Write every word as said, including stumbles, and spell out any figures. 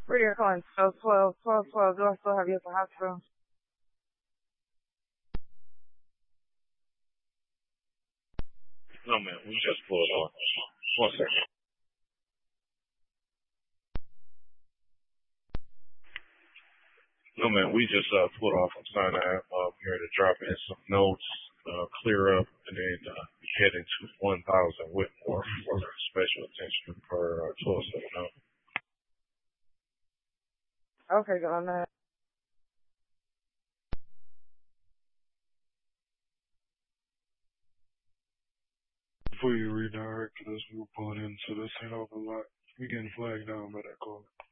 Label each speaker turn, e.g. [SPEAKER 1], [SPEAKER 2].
[SPEAKER 1] Radio calling twelve twelve, twelve twelve. Do I still have you at the hospital?
[SPEAKER 2] No, man, we just pulled off. One second. No, man, we just uh, pulled off from Sinai. Uh, we're here to drop in some notes, uh, clear up, and then uh, head into one thousand Whitmore for special attention for uh, Tulsa. You know?
[SPEAKER 1] Okay, good on that.
[SPEAKER 3] Before you redirect to this, we're pulling into this head over lot. We getting flagged down by that call.